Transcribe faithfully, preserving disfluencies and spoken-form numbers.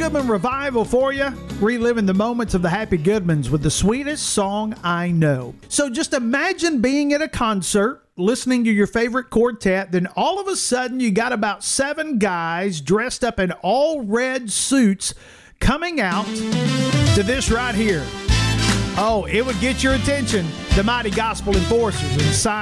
Goodman revival for you, reliving the moments of the Happy Goodmans with the sweetest song I know. So just imagine being at a concert, listening to your favorite quartet, then all of a sudden you got about seven guys dressed up in all red suits coming out to this right here. Oh, it would get your attention. The Mighty Gospel Enforcers and